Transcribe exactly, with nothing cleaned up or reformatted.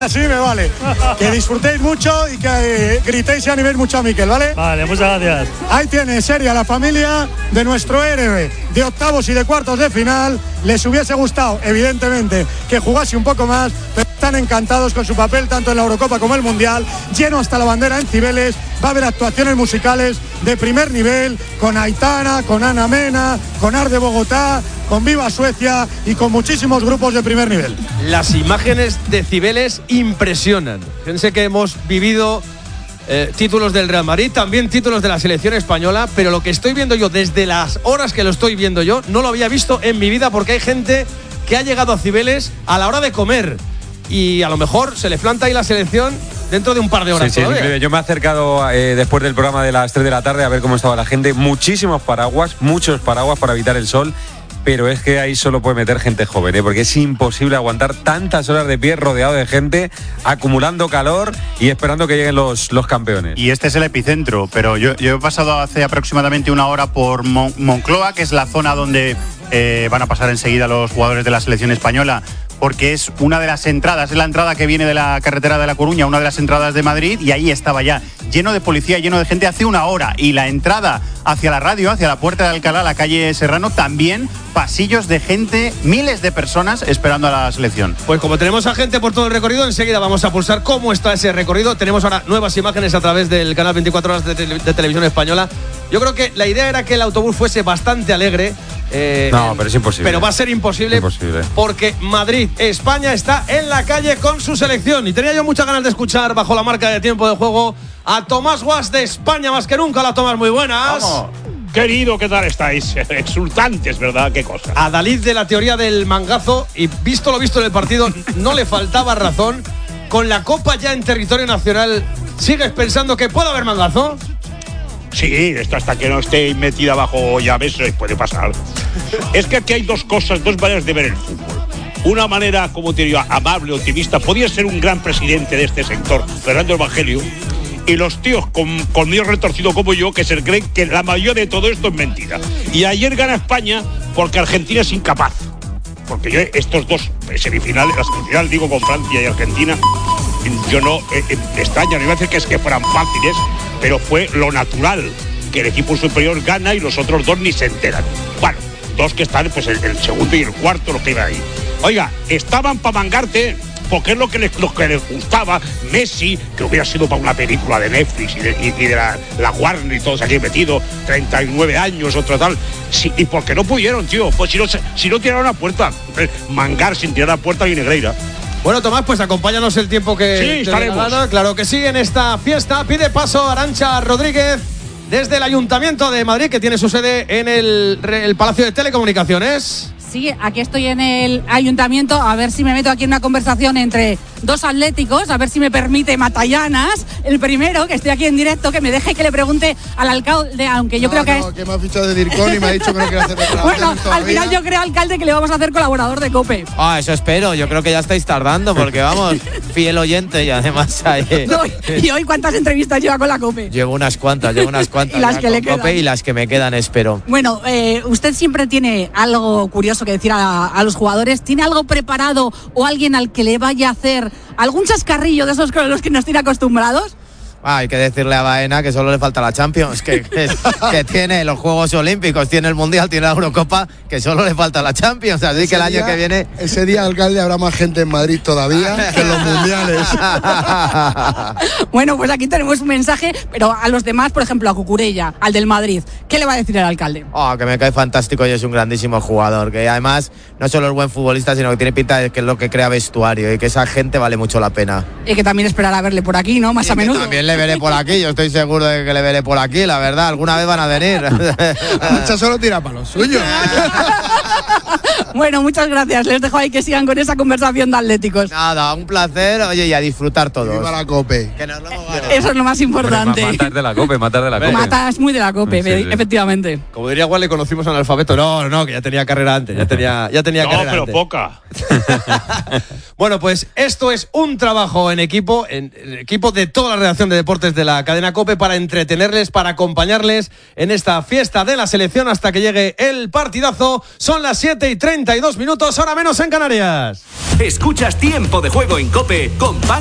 Así me vale. Que disfrutéis mucho y que eh, gritéis y animéis mucho a Miquel, ¿vale? Vale, muchas gracias. Ahí tiene, seria la familia de nuestro héroe de octavos y de cuartos de final. Les hubiese gustado, evidentemente, que jugase un poco más, pero están encantados con su papel tanto en la Eurocopa como en el Mundial. Lleno hasta la bandera en Cibeles. Va a haber actuaciones musicales de primer nivel con Aitana, con Ana Mena, con Ar de Bogotá, con Viva Suecia y con muchísimos grupos de primer nivel. Las imágenes de Cibeles impresionan. Fíjense que hemos vivido eh, títulos del Real Madrid, también títulos de la selección española, pero lo que estoy viendo yo desde las horas que lo estoy viendo yo, no lo había visto en mi vida porque hay gente que ha llegado a Cibeles a la hora de comer y a lo mejor se le planta ahí la selección dentro de un par de horas. Sí, sí, yo me he acercado eh, después del programa de las tres de la tarde a ver cómo estaba la gente. Muchísimos paraguas, muchos paraguas para evitar el sol. Pero es que ahí solo puede meter gente joven, ¿eh? Porque es imposible aguantar tantas horas de pie rodeado de gente, acumulando calor y esperando que lleguen los, los campeones. Y este es el epicentro, pero yo, yo he pasado hace aproximadamente una hora por Mon- Moncloa, que es la zona donde eh, van a pasar enseguida los jugadores de la selección española, porque es una de las entradas, es la entrada que viene de la carretera de La Coruña, una de las entradas de Madrid, y ahí estaba ya lleno de policía, lleno de gente hace una hora. Y la entrada hacia la radio, hacia la Puerta de Alcalá, la calle Serrano, también pasillos de gente, miles de personas esperando a la selección. Pues como tenemos a gente por todo el recorrido, enseguida vamos a pulsar cómo está ese recorrido. Tenemos ahora nuevas imágenes a través del canal veinticuatro horas de, tele, de televisión española. Yo creo que la idea era que el autobús fuese bastante alegre. Eh, no, pero es imposible. Pero va a ser imposible, imposible porque Madrid, España está en la calle con su selección. Y tenía yo muchas ganas de escuchar bajo la marca de tiempo de juego a Tomás Guas de España, más que nunca. La Tomás, muy buenas. Vamos. Querido, ¿qué tal estáis? Exultantes, ¿verdad? Qué cosa. A Dalí de la teoría del mangazo, y visto lo visto en el partido, no le faltaba razón. Con la Copa ya en territorio nacional, ¿sigues pensando que puede haber mangazo? Sí, esto hasta que no esté metida bajo llaves puede pasar. Es que aquí hay dos cosas, dos maneras de ver el fútbol. Una manera, como te digo, amable, optimista. Podría ser un gran presidente de este sector, Fernando Evangelio. Y los tíos con colmillo retorcido como yo, que se creen que la mayoría de todo esto es mentira. Y ayer gana España porque Argentina es incapaz. Porque yo estos dos semifinales, la semifinal digo con Francia y Argentina, yo no eh, eh, extraña, no iba a decir que es que fueran fáciles, pero fue lo natural, que el equipo superior gana y los otros dos ni se enteran. Bueno, dos que están, pues el, el segundo y el cuarto, lo que iba ahí. Oiga, estaban para mangarte, porque es lo que les, lo que les gustaba. Messi, que hubiera sido para una película de Netflix y de, y, y de la, la Warner y todos aquí metidos, treinta y nueve años, otro tal. Sí, ¿y por qué no pudieron, tío? Pues si no, si no tiraron a puerta, mangar sin tirar a puerta y Negreira. Bueno, Tomás, pues acompáñanos el tiempo que sí, te estaremos. dé la gana. Claro que sí, en esta fiesta pide paso Arantxa Rodríguez desde el Ayuntamiento de Madrid, que tiene su sede en el, el Palacio de Telecomunicaciones. Sí, aquí estoy en el ayuntamiento, a ver si me meto aquí en una conversación entre dos atléticos, a ver si me permite Matallanas, el primero, que estoy aquí en directo, que me deje que le pregunte al alcalde, aunque yo no, creo que no, es... que me ha fichado de Dircón y me ha dicho que no quiere hacer Bueno, al final yo creo, alcalde, que le vamos a hacer colaborador de COPE. Ah, eso espero, yo creo que ya estáis tardando, porque vamos, fiel oyente y además hay... No, ¿y hoy cuántas entrevistas lleva con la COPE? Llevo unas cuantas, llevo unas cuantas. Y las que le quedan. COPE y las que me quedan, espero. Bueno, eh, usted siempre tiene algo curioso que decir a, a los jugadores. ¿Tiene algo preparado o alguien al que le vaya a hacer algún chascarrillo de esos con los que nos tiene acostumbrados? Ah, hay que decirle a Baena que solo le falta la Champions, que, que, que tiene los Juegos Olímpicos, tiene el Mundial, tiene la Eurocopa, que solo le falta la Champions, así ese que el año día, que viene... Ese día, alcalde, habrá más gente en Madrid todavía que en los Mundiales. Bueno, pues aquí tenemos un mensaje, pero a los demás, por ejemplo, a Cucurella, al del Madrid, ¿qué le va a decir el alcalde? Oh, que me cae fantástico y es un grandísimo jugador, que además no solo es buen futbolista, sino que tiene pinta de que es lo que crea vestuario y que esa gente vale mucho la pena. Y que también esperará verle por aquí, ¿no? Más y a menudo. También le veré por aquí, yo estoy seguro de que le veré por aquí, la verdad, alguna vez van a venir. Mucha solo tira para los suyos. Bueno, muchas gracias, les dejo ahí que sigan con esa conversación de atléticos. Nada, un placer, oye, y a disfrutar todos. Viva la COPE. Que nos lo hemos ganado. Eso es lo más importante. Hombre, matar de la COPE, matar de la COPE. Mata es muy de la COPE, sí, sí. Efectivamente. Como diría Juan, le conocimos al alfabeto. No, no, que ya tenía carrera antes, ya tenía, ya tenía no, carrera pero antes. poca. Bueno, pues esto es un trabajo en equipo, en, en equipo de toda la redacción de deportes de la cadena COPE para entretenerles, para acompañarles en esta fiesta de la selección hasta que llegue el partidazo. Son las siete y treinta. treinta y dos minutos, hora menos en Canarias. Escuchas Tiempo de Juego en COPE con Paco